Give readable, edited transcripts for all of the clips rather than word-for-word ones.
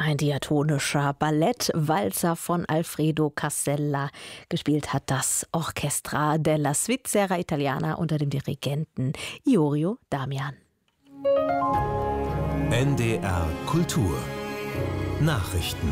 Ein diatonischer Ballettwalzer von Alfredo Casella. Gespielt hat das Orchestra della Svizzera Italiana unter dem Dirigenten Iorio Damian. NDR Kultur Nachrichten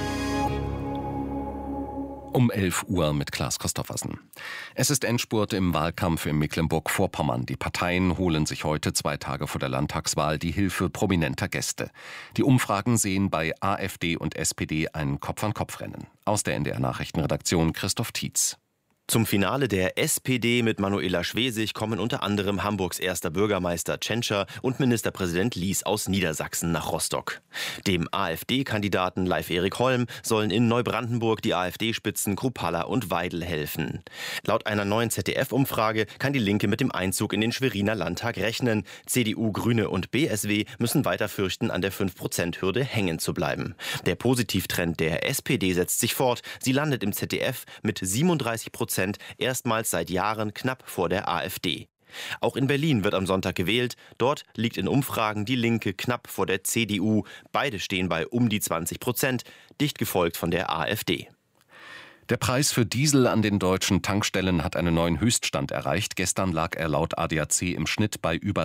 Um 11 Uhr mit Klaas Christoffersen. Es ist Endspurt im Wahlkampf in Mecklenburg-Vorpommern. Die Parteien holen sich heute 2 Tage vor der Landtagswahl die Hilfe prominenter Gäste. Die Umfragen sehen bei AfD und SPD ein Kopf-an-Kopf-Rennen. Aus der NDR-Nachrichtenredaktion Christoph Tietz. Zum Finale der SPD mit Manuela Schwesig kommen unter anderem Hamburgs erster Bürgermeister Tschentscher und Ministerpräsident Lies aus Niedersachsen nach Rostock. Dem AfD-Kandidaten Leif-Erik Holm sollen in Neubrandenburg die AfD-Spitzen Kruppalla und Weidel helfen. Laut einer neuen ZDF-Umfrage kann die Linke mit dem Einzug in den Schweriner Landtag rechnen. CDU, Grüne und BSW müssen weiter fürchten, an der 5%-Hürde hängen zu bleiben. Der Positivtrend der SPD setzt sich fort. Sie landet im ZDF mit 37% erstmals seit Jahren knapp vor der AfD. Auch in Berlin wird am Sonntag gewählt. Dort liegt in Umfragen die Linke knapp vor der CDU. Beide stehen bei um die 20%, dicht gefolgt von der AfD. Der Preis für Diesel an den deutschen Tankstellen hat einen neuen Höchststand erreicht. Gestern lag er laut ADAC im Schnitt bei über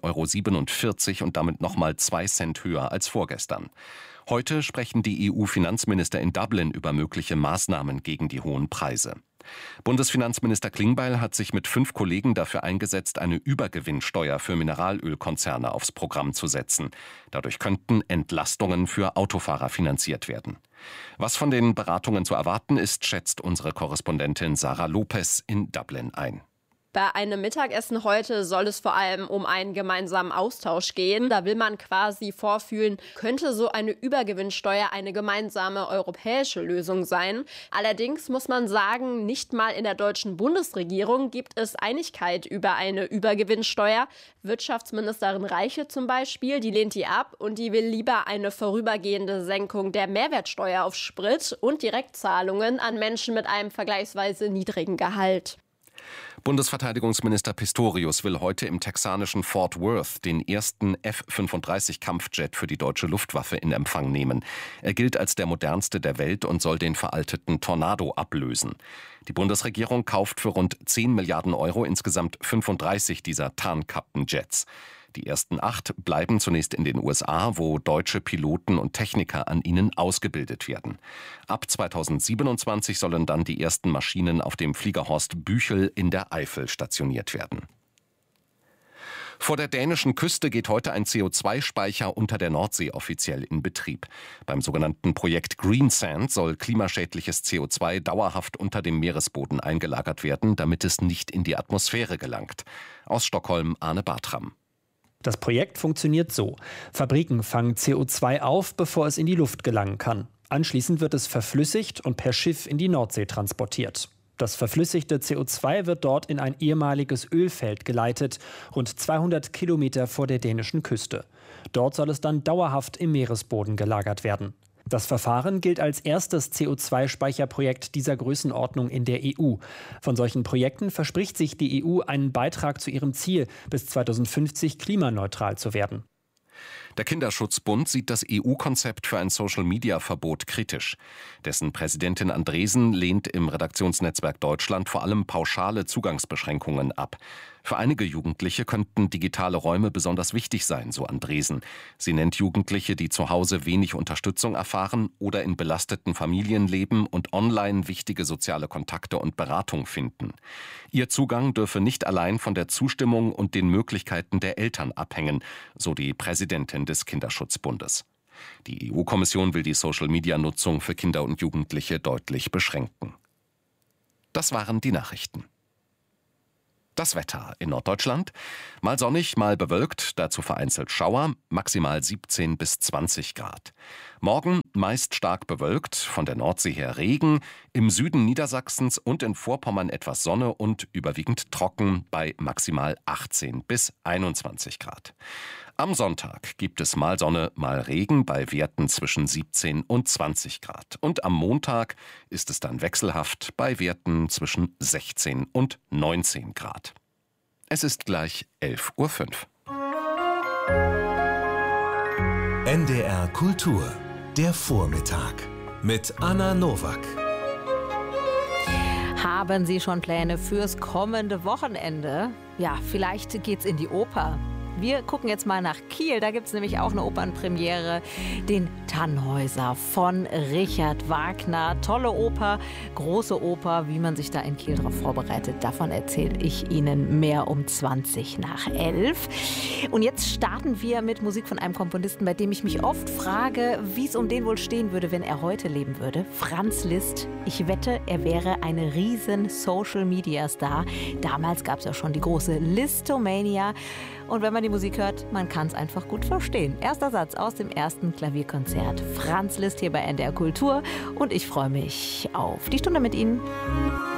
2,47 € und damit nochmal 2 Cent höher als vorgestern. Heute sprechen die EU-Finanzminister in Dublin über mögliche Maßnahmen gegen die hohen Preise. Bundesfinanzminister Klingbeil hat sich mit 5 Kollegen dafür eingesetzt, eine Übergewinnsteuer für Mineralölkonzerne aufs Programm zu setzen. Dadurch könnten Entlastungen für Autofahrer finanziert werden. Was von den Beratungen zu erwarten ist, schätzt unsere Korrespondentin Sarah Lopez in Dublin ein. Bei einem Mittagessen heute soll es vor allem um einen gemeinsamen Austausch gehen. Da will man quasi vorfühlen, könnte so eine Übergewinnsteuer eine gemeinsame europäische Lösung sein. Allerdings muss man sagen, nicht mal in der deutschen Bundesregierung gibt es Einigkeit über eine Übergewinnsteuer. Wirtschaftsministerin Reiche zum Beispiel, die lehnt die ab und die will lieber eine vorübergehende Senkung der Mehrwertsteuer auf Sprit und Direktzahlungen an Menschen mit einem vergleichsweise niedrigen Gehalt. Bundesverteidigungsminister Pistorius will heute im texanischen Fort Worth den ersten F-35-Kampfjet für die deutsche Luftwaffe in Empfang nehmen. Er gilt als der modernste der Welt und soll den veralteten Tornado ablösen. Die Bundesregierung kauft für rund 10 Milliarden € insgesamt 35 dieser Tarnkappenjets. Die ersten 8 bleiben zunächst in den USA, wo deutsche Piloten und Techniker an ihnen ausgebildet werden. Ab 2027 sollen dann die ersten Maschinen auf dem Fliegerhorst Büchel in der Eifel stationiert werden. Vor der dänischen Küste geht heute ein CO2-Speicher unter der Nordsee offiziell in Betrieb. Beim sogenannten Projekt Greensand soll klimaschädliches CO2 dauerhaft unter dem Meeresboden eingelagert werden, damit es nicht in die Atmosphäre gelangt. Aus Stockholm Arne Bartram. Das Projekt funktioniert so. Fabriken fangen CO2 auf, bevor es in die Luft gelangen kann. Anschließend wird es verflüssigt und per Schiff in die Nordsee transportiert. Das verflüssigte CO2 wird dort in ein ehemaliges Ölfeld geleitet, rund 200 Kilometer vor der dänischen Küste. Dort soll es dann dauerhaft im Meeresboden gelagert werden. Das Verfahren gilt als erstes CO2-Speicherprojekt dieser Größenordnung in der EU. Von solchen Projekten verspricht sich die EU einen Beitrag zu ihrem Ziel, bis 2050 klimaneutral zu werden. Der Kinderschutzbund sieht das EU-Konzept für ein Social-Media-Verbot kritisch. Dessen Präsidentin Andresen lehnt im Redaktionsnetzwerk Deutschland vor allem pauschale Zugangsbeschränkungen ab. Für einige Jugendliche könnten digitale Räume besonders wichtig sein, so Andresen. Sie nennt Jugendliche, die zu Hause wenig Unterstützung erfahren oder in belasteten Familien leben und online wichtige soziale Kontakte und Beratung finden. Ihr Zugang dürfe nicht allein von der Zustimmung und den Möglichkeiten der Eltern abhängen, so die Präsidentin des Kinderschutzbundes. Die EU-Kommission will die Social-Media-Nutzung für Kinder und Jugendliche deutlich beschränken. Das waren die Nachrichten. Das Wetter in Norddeutschland: mal sonnig, mal bewölkt, dazu vereinzelt Schauer, maximal 17 bis 20 Grad. Morgen meist stark bewölkt, von der Nordsee her Regen, im Süden Niedersachsens und in Vorpommern etwas Sonne und überwiegend trocken bei maximal 18 bis 21 Grad. Am Sonntag gibt es mal Sonne, mal Regen bei Werten zwischen 17 und 20 Grad. Und am Montag ist es dann wechselhaft bei Werten zwischen 16 und 19 Grad. Es ist gleich 11:05 Uhr. NDR Kultur Der Vormittag mit Anna Nowak. Haben Sie schon Pläne fürs kommende Wochenende? Ja, vielleicht geht's in die Oper. Wir gucken jetzt mal nach Kiel, da gibt es nämlich auch eine Opernpremiere, den Tannhäuser von Richard Wagner. Tolle Oper, große Oper, wie man sich da in Kiel darauf vorbereitet, davon erzähle ich Ihnen mehr um 11:20. Und jetzt starten wir mit Musik von einem Komponisten, bei dem ich mich oft frage, wie es um den wohl stehen würde, wenn er heute leben würde. Franz Liszt. Ich wette, er wäre eine riesen Social-Media-Star. Damals gab es ja schon die große Listomania. Und wenn man die Musik hört, man kann es einfach gut verstehen. Erster Satz aus dem ersten Klavierkonzert. Franz Liszt hier bei NDR Kultur. Und ich freue mich auf die Stunde mit Ihnen.